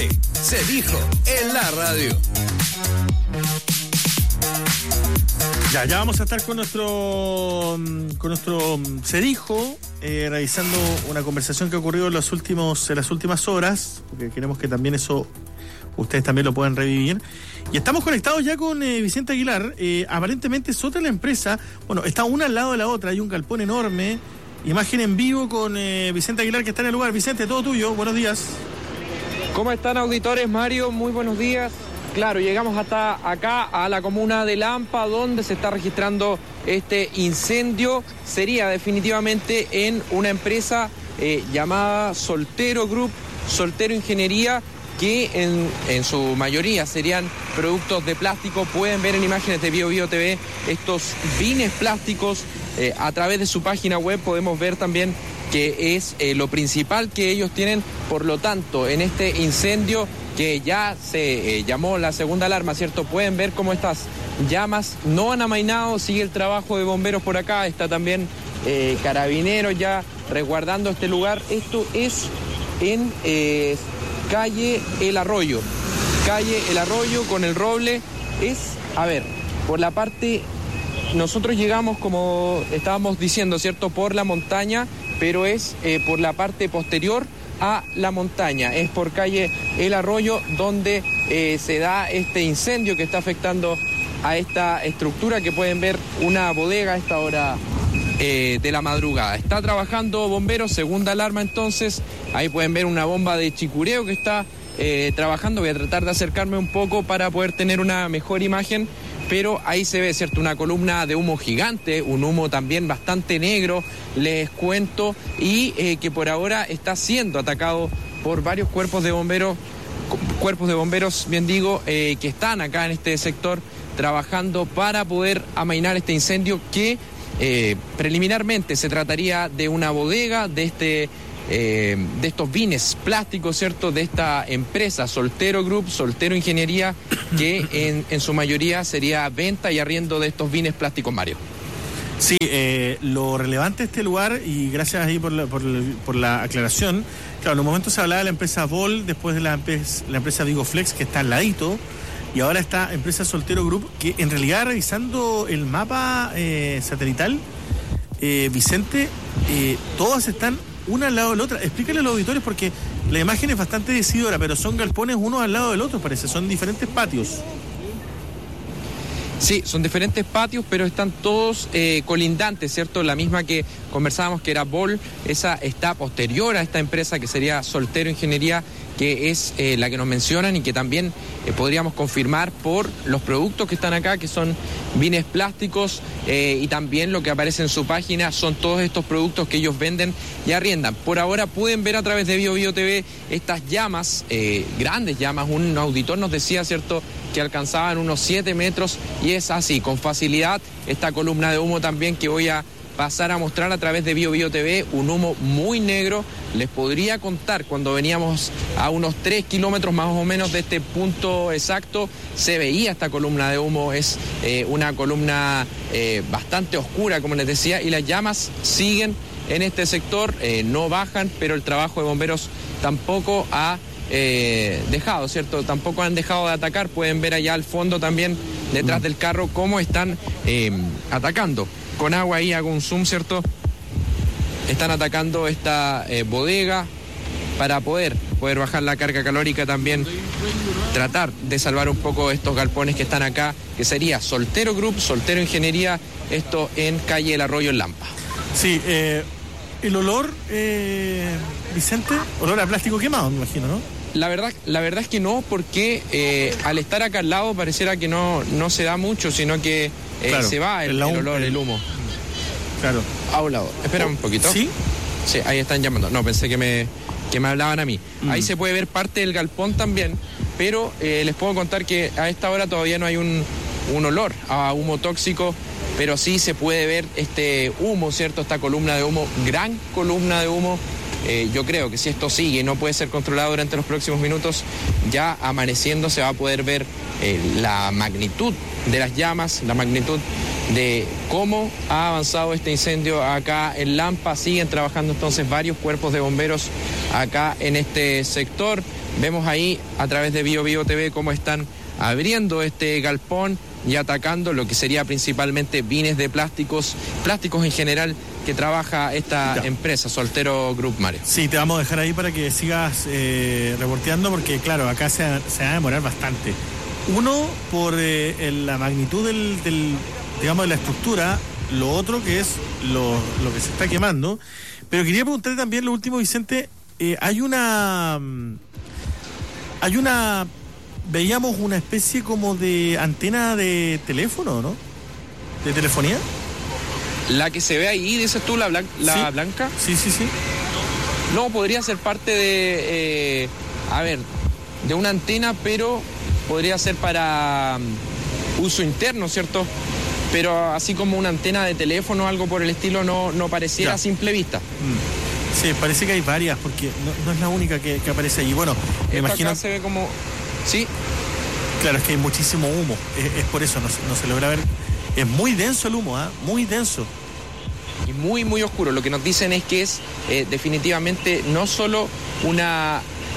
Vicente, se dijo en la radio. Ya vamos a estar con nuestro Se dijo, realizando una conversación que ha ocurrido en las últimas horas, porque queremos que también eso ustedes también lo puedan revivir. Y estamos conectados ya con Vicente Aguilar. Aparentemente es otra la empresa. Bueno, está una al lado de la otra, hay un galpón enorme. Imagen en vivo con Vicente Aguilar, que está en el lugar. Vicente, todo tuyo, buenos días. ¿Cómo están, auditores? Mario, muy buenos días. Claro, llegamos hasta acá a la comuna de Lampa, donde se está registrando este incendio. Sería definitivamente en una empresa llamada Soltero Group, Soltero Ingeniería, que en su mayoría serían productos de plástico. Pueden ver en imágenes de BioBio TV estos bines plásticos. A través de su página web podemos ver también que es lo principal que ellos tienen. Por lo tanto, en este incendio que ya se llamó la segunda alarma, ¿cierto? Pueden ver cómo estas llamas no han amainado, sigue el trabajo de bomberos por acá, está también carabineros ya resguardando este lugar. Esto es en calle El Arroyo con el Roble. Por la parte, nosotros llegamos, como estábamos diciendo, ¿cierto?, por la montaña, pero es por la parte posterior a la montaña, es por calle El Arroyo donde se da este incendio que está afectando a esta estructura, que pueden ver una bodega a esta hora de la madrugada. Está trabajando bomberos, segunda alarma entonces, ahí pueden ver una bomba de chicureo que está trabajando. Voy a tratar de acercarme un poco para poder tener una mejor imagen, pero ahí se ve, ¿cierto?, una columna de humo gigante, un humo también bastante negro, les cuento, y que por ahora está siendo atacado por varios cuerpos de bomberos, bien digo, que están acá en este sector trabajando para poder amainar este incendio, que preliminarmente se trataría de una bodega de estos bines plásticos, ¿cierto?, de esta empresa Soltero Group, Soltero Ingeniería, que en su mayoría sería venta y arriendo de estos bines plásticos, Mario. Sí, lo relevante de este lugar, y gracias ahí por la aclaración. Claro, en un momento se hablaba de la empresa Vol, después de la empresa Vigoflex, que está al ladito, y ahora esta empresa Soltero Group, que en realidad, revisando el mapa satelital, Vicente, todas están una al lado de la otra. Explícale a los auditores, porque la imagen es bastante decidora, pero son galpones uno al lado del otro, parece, son diferentes patios. Sí, son diferentes patios, pero están todos colindantes, ¿cierto? La misma que conversábamos, que era Bol, esa está posterior a esta empresa que sería Soltero Ingeniería, que es la que nos mencionan y que también podríamos confirmar por los productos que están acá, que son bines plásticos, y también lo que aparece en su página son todos estos productos que ellos venden y arriendan. Por ahora pueden ver a través de BioBio TV estas llamas, grandes llamas. Un auditor nos decía, ¿cierto?, que alcanzaban unos 7 metros, y es así, con facilidad, esta columna de humo también que voy a pasar a mostrar a través de BioBio TV, un humo muy negro. Les podría contar, cuando veníamos a unos 3 kilómetros más o menos de este punto exacto, se veía esta columna de humo. Es una columna bastante oscura, como les decía, y las llamas siguen en este sector, no bajan, pero el trabajo de bomberos tampoco ha dejado, ¿cierto? Tampoco han dejado de atacar. Pueden ver allá al fondo también, detrás del carro, cómo están atacando. Con agua ahí hago un zoom, ¿cierto? Están atacando esta bodega para poder bajar la carga calórica, también tratar de salvar un poco estos galpones que están acá, que sería Soltero Group, Soltero Ingeniería, esto en calle El Arroyo, en Lampa. Sí, el olor, Vicente, olor a plástico quemado, me imagino, ¿no? La verdad es que no, porque al estar acá al lado pareciera que no se da mucho, sino que claro, se va el olor, el humo. Claro. A un lado. Espera un poquito. ¿Sí? Sí, ahí están llamando. No, pensé que me hablaban a mí. Ahí se puede ver parte del galpón también, pero les puedo contar que a esta hora todavía no hay un olor a humo tóxico, pero sí se puede ver este humo, ¿cierto? Esta columna de humo, gran columna de humo. Yo creo que si esto sigue y no puede ser controlado durante los próximos minutos, ya amaneciendo se va a poder ver la magnitud de las llamas, la magnitud de cómo ha avanzado este incendio acá en Lampa. Siguen trabajando entonces varios cuerpos de bomberos acá en este sector. Vemos ahí a través de Bio Bio TV cómo están abriendo este galpón y atacando lo que sería principalmente vines de plásticos en general que trabaja esta empresa, Soltero Group, Mario. Sí, te vamos a dejar ahí para que sigas reporteando, porque claro, acá se va a demorar bastante. Uno, por la magnitud digamos, de la estructura, lo otro que es lo que se está quemando. Pero quería preguntarte también lo último, Vicente, veíamos una especie como de antena de teléfono, ¿no? ¿De telefonía? La que se ve ahí, dices tú, la blanca. Sí. No, podría ser parte de una antena, pero podría ser para uso interno, ¿cierto? Pero así como una antena de teléfono o algo por el estilo no pareciera a simple vista. Sí, parece que hay varias, porque no es la única que aparece allí. Bueno, me imagino... Acá se ve como... Sí. Claro, es que hay muchísimo humo, es por eso, no se logra ver. Es muy denso el humo, muy denso. Y muy, muy oscuro. Lo que nos dicen es que es definitivamente no solo una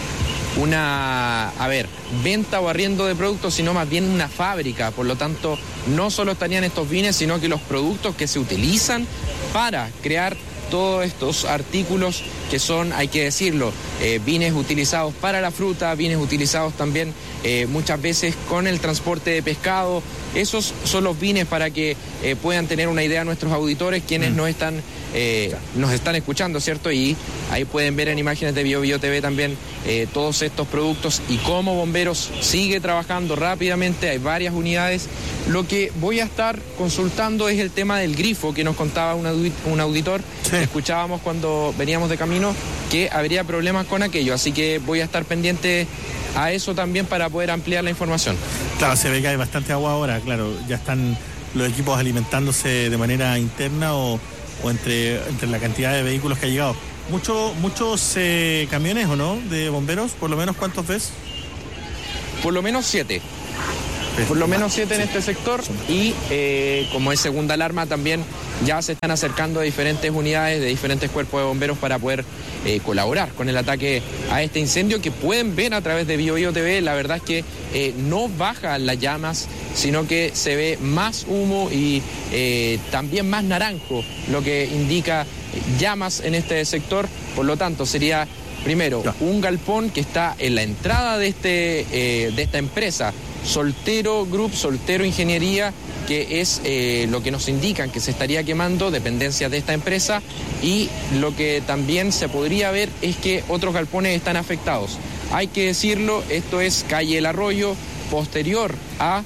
venta o arriendo de productos, sino más bien una fábrica. Por lo tanto, no solo estarían estos vines, sino que los productos que se utilizan para crear todos estos artículos que son, hay que decirlo, vines utilizados para la fruta, vines utilizados también muchas veces con el transporte de pescado. Esos son los vines para que puedan tener una idea nuestros auditores, quienes nos están escuchando, ¿cierto? Y ahí pueden ver en imágenes de Bio Bio TV también todos estos productos y cómo Bomberos sigue trabajando rápidamente. Hay varias unidades. Lo que voy a estar consultando es el tema del grifo que nos contaba un auditor. Sí. Escuchábamos cuando veníamos de camino que habría problemas con aquello, así que voy a estar pendiente a eso también para poder ampliar la información. Claro, se ve que hay bastante agua ahora, claro, ya están los equipos alimentándose de manera interna o entre la cantidad de vehículos que ha llegado. Muchos camiones, ¿o no?, de bomberos, por lo menos, ¿cuántos ves? Por lo menos 7. Por lo menos 7 en este sector y como es segunda alarma también ya se están acercando a diferentes unidades de diferentes cuerpos de bomberos para poder colaborar con el ataque a este incendio que pueden ver a través de Bio Bio TV. La verdad es que no bajan las llamas, sino que se ve más humo y también más naranjo, lo que indica llamas en este sector. Por lo tanto, sería primero un galpón que está en la entrada de esta empresa, Soltero Group, Soltero Ingeniería, que es lo que nos indican que se estaría quemando, dependencias de esta empresa, y lo que también se podría ver es que otros galpones están afectados. Hay que decirlo, esto es calle El Arroyo, posterior a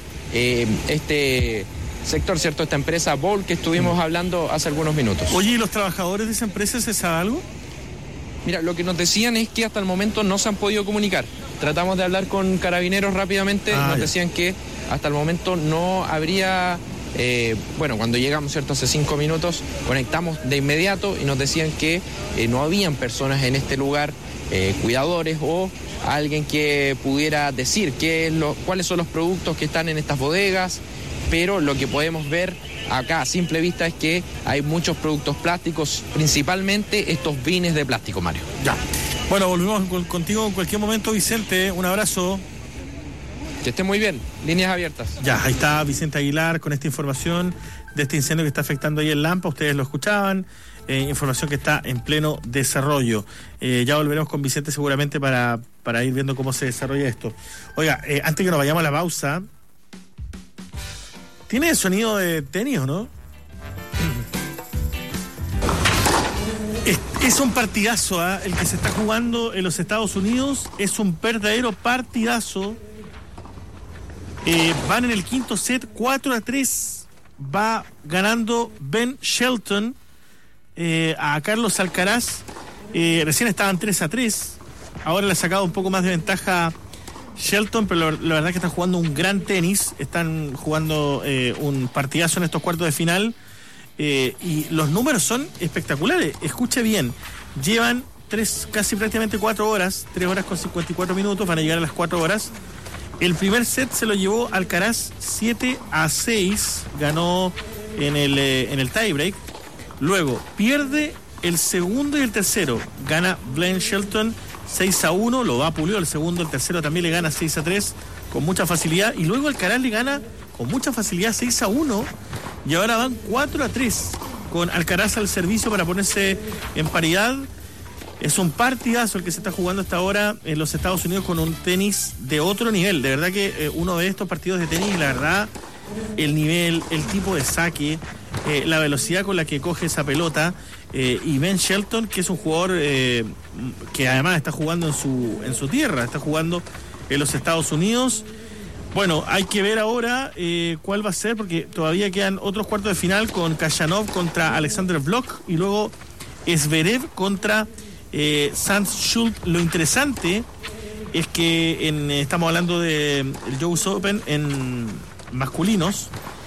este sector, ¿cierto? Esta empresa Vol que estuvimos hablando hace algunos minutos. Oye, ¿y los trabajadores de esa empresa se sabe algo? Mira, lo que nos decían es que hasta el momento no se han podido comunicar. Tratamos de hablar con carabineros rápidamente, decían que hasta el momento no habría... cuando llegamos, ¿cierto?, hace 5 minutos, conectamos de inmediato y nos decían que no habían personas en este lugar, cuidadores o alguien que pudiera decir cuáles son los productos que están en estas bodegas, pero lo que podemos ver acá a simple vista es que hay muchos productos plásticos, principalmente estos vines de plástico, Mario. Ya. Bueno, volvemos contigo en cualquier momento, Vicente. Un abrazo. Que esté muy bien. Líneas abiertas. Ya, ahí está Vicente Aguilar con esta información de este incendio que está afectando ahí en Lampa. Ustedes lo escuchaban. Información que está en pleno desarrollo. Ya volveremos con Vicente seguramente para ir viendo cómo se desarrolla esto. Oiga, antes que nos vayamos a la pausa, ¿tiene sonido de tenis o no? Es un partidazo, el que se está jugando en los Estados Unidos. Es un verdadero partidazo. Van en el quinto set, 4-3. Va ganando Ben Shelton a Carlos Alcaraz. Recién estaban 3-3. Ahora le ha sacado un poco más de ventaja Shelton, pero la verdad es que están jugando un gran tenis. Están jugando un partidazo en estos cuartos de final. Y los números son espectaculares. Escuche bien, llevan casi prácticamente 4 horas, 3 horas con 54 minutos, van a llegar a las 4 horas. El primer set se lo llevó Alcaraz 7-6, ganó en el tiebreak. Luego pierde el segundo y el tercero, gana Ben Shelton 6-1, lo va Pulido, el segundo, el tercero también le gana 6-3 con mucha facilidad, y luego Alcaraz le gana con mucha facilidad 6-1, y ahora van 4-3 con Alcaraz al servicio para ponerse en paridad. Es un partidazo el que se está jugando hasta ahora en los Estados Unidos, con un tenis de otro nivel. De verdad que uno ve estos partidos de tenis y la verdad, el nivel, el tipo de saque, la velocidad con la que coge esa pelota, y Ben Shelton, que es un jugador que además está jugando en su tierra, está jugando en los Estados Unidos. Bueno, hay que ver ahora cuál va a ser, porque todavía quedan otros cuartos de final con Khachanov contra Alexander Blok y luego Zverev contra Sanz Schultz. Lo interesante es que estamos hablando del US Open en masculinos,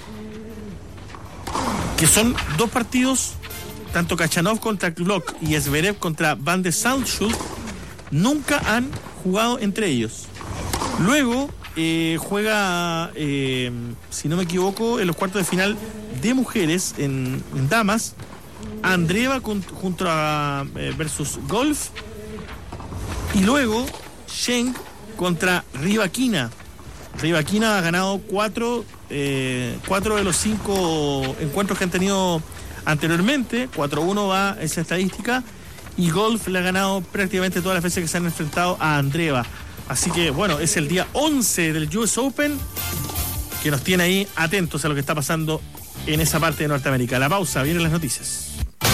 que son dos partidos, tanto Khachanov contra Blok y Zverev contra Van de Zandschulp, nunca han jugado entre ellos. Luego juega, si no me equivoco, en los cuartos de final de mujeres en damas, Andreeva junto a versus Golf, y luego Schenk contra Rybakina. Rybakina ha ganado 4 de los 5 encuentros que han tenido anteriormente. 4-1 va esa estadística, y Golf le ha ganado prácticamente todas las veces que se han enfrentado a Andreeva. Así que bueno, es el día 11 del US Open, que nos tiene ahí atentos a lo que está pasando en esa parte de Norteamérica. La pausa, vienen las noticias.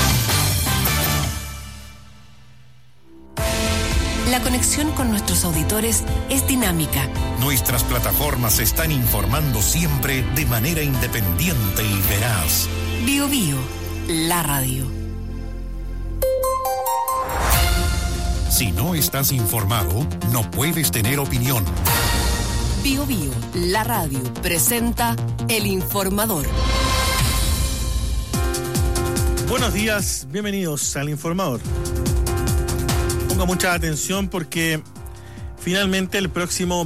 La conexión con nuestros auditores es dinámica. Nuestras plataformas están informando siempre de manera independiente y veraz. Bio Bio, la radio. Si no estás informado, no puedes tener opinión. Bio Bio, la radio, presenta El Informador. Buenos días, bienvenidos al Informador. Ponga mucha atención porque finalmente el próximo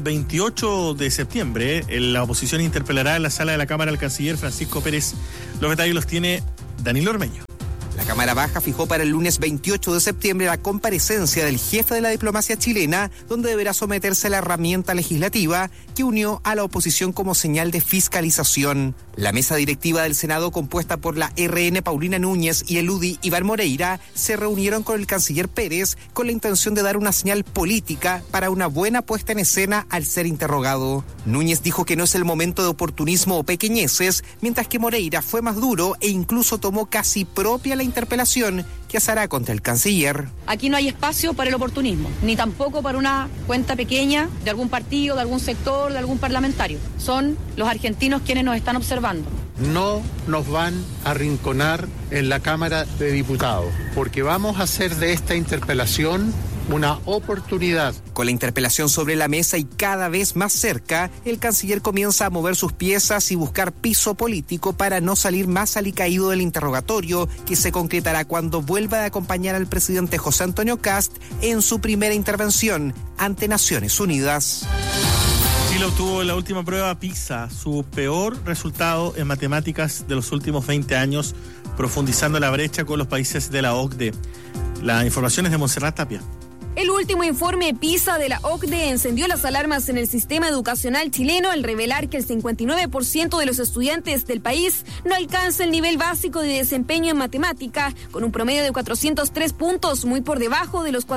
28 de septiembre la oposición interpelará en la sala de la Cámara al canciller Francisco Pérez. Los detalles los tiene Danilo Ormeño. La Cámara Baja fijó para el lunes 28 de septiembre la comparecencia del jefe de la diplomacia chilena, donde deberá someterse a la herramienta legislativa que unió a la oposición como señal de fiscalización. La mesa directiva del Senado, compuesta por la RN Paulina Núñez y el UDI Iván Moreira, se reunieron con el canciller Pérez con la intención de dar una señal política para una buena puesta en escena al ser interrogado. Núñez dijo que no es el momento de oportunismo o pequeñeces, mientras que Moreira fue más duro e incluso tomó casi propia la interpelación que hará contra el canciller. Aquí no hay espacio para el oportunismo, ni tampoco para una cuenta pequeña de algún partido, de algún sector, de algún parlamentario. Son los argentinos quienes nos están observando. No nos van a arrinconar en la Cámara de Diputados, porque vamos a hacer de esta interpelación una oportunidad. Con la interpelación sobre la mesa y cada vez más cerca, el canciller comienza a mover sus piezas y buscar piso político para no salir más alicaído del interrogatorio, que se concretará cuando vuelva a acompañar al presidente José Antonio Kast en su primera intervención ante Naciones Unidas. Chile obtuvo en la última prueba PISA su peor resultado en matemáticas de los últimos 20 años, profundizando la brecha con los países de la OCDE. La información es de Montserrat Tapia. El último informe PISA de la OCDE encendió las alarmas en el sistema educacional chileno al revelar que el 59% de los estudiantes del país no alcanza el nivel básico de desempeño en matemática, con un promedio de 403 puntos, muy por debajo de los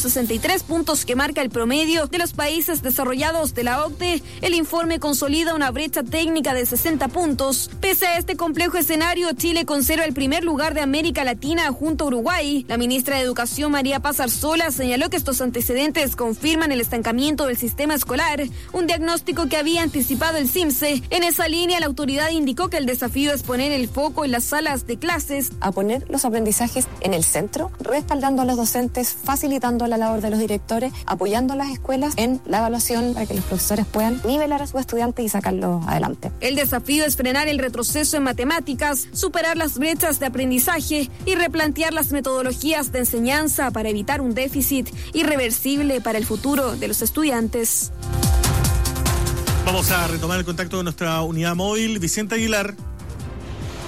463 puntos que marca el promedio de los países desarrollados de la OCDE. El informe consolida una brecha técnica de 60 puntos. Pese a este complejo escenario, Chile conserva el primer lugar de América Latina junto a Uruguay. La ministra de Educación, María Paz Arzola, señaló que estos antecedentes confirman el estancamiento del sistema escolar, un diagnóstico que había anticipado el CIMSE. En esa línea, la autoridad indicó que el desafío es poner el foco en las salas de clases, a poner los aprendizajes en el centro, respaldando a los docentes, facilitando la labor de los directores, apoyando a las escuelas en la evaluación para que los profesores puedan nivelar a sus estudiantes y sacarlos adelante. El desafío es frenar el retroceso en matemáticas, superar las brechas de aprendizaje y replantear las metodologías de enseñanza para evitar un déficit irreversible para el futuro de los estudiantes. Vamos a retomar el contacto con nuestra unidad móvil. Vicente Aguilar.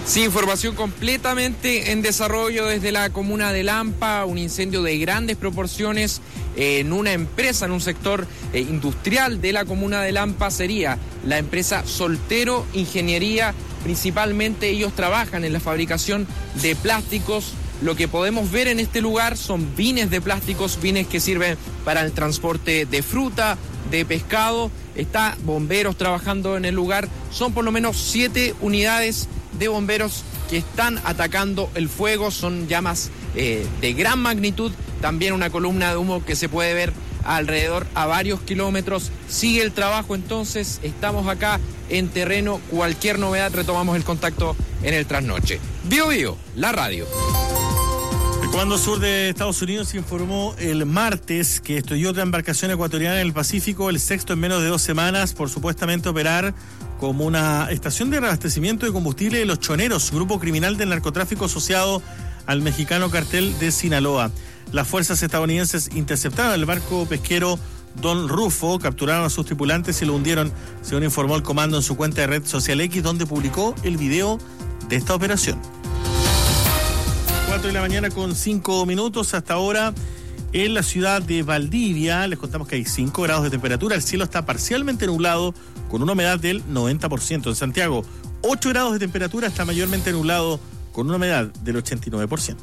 Sí, información completamente en desarrollo desde la comuna de Lampa, un incendio de grandes proporciones en una empresa, en un sector industrial de la comuna de Lampa. Sería la empresa Soltero Ingeniería, principalmente ellos trabajan en la fabricación de plásticos. Lo que podemos ver en este lugar son bines de plásticos, bines que sirven para el transporte de fruta, de pescado. Está bomberos trabajando en el lugar, son por lo menos 7 unidades de bomberos que están atacando el fuego, son llamas de gran magnitud, también una columna de humo que se puede ver alrededor a varios kilómetros. Sigue el trabajo entonces, estamos acá en terreno, cualquier novedad retomamos el contacto en el trasnoche. Bio Bio, la radio. El Comando Sur de Estados Unidos informó el martes que estrelló otra embarcación ecuatoriana en el Pacífico, el sexto en menos de 2 semanas, por supuestamente operar como una estación de reabastecimiento de combustible de Los Choneros, grupo criminal del narcotráfico asociado al mexicano cartel de Sinaloa. Las fuerzas estadounidenses interceptaron el barco pesquero Don Rufo, capturaron a sus tripulantes y lo hundieron, según informó el comando en su cuenta de red social X, donde publicó el video de esta operación. 4 de la mañana con 5 minutos hasta ahora. En la ciudad de Valdivia, les contamos que hay 5 grados de temperatura, el cielo está parcialmente nublado con una humedad del 90%. En Santiago, 8 grados de temperatura, está mayormente nublado con una humedad del 89%.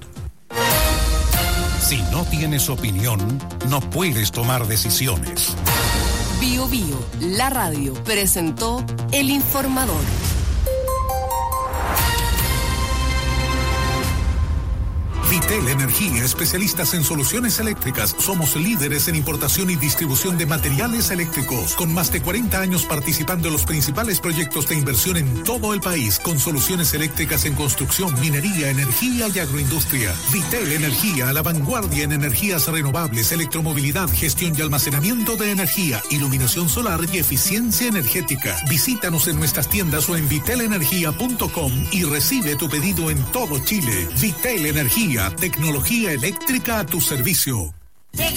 Si no tienes opinión, no puedes tomar decisiones. Bio Bio, la radio, presentó El Informador. Vitel Energía, especialistas en soluciones eléctricas. Somos líderes en importación y distribución de materiales eléctricos, con más de 40 años participando en los principales proyectos de inversión en todo el país, con soluciones eléctricas en construcción, minería, energía y agroindustria. Vitel Energía, a la vanguardia en energías renovables, electromovilidad, gestión y almacenamiento de energía, iluminación solar y eficiencia energética. Visítanos en nuestras tiendas o en vitelenergia.com y recibe tu pedido en todo Chile. Vitel Energía, tecnología eléctrica a tu servicio.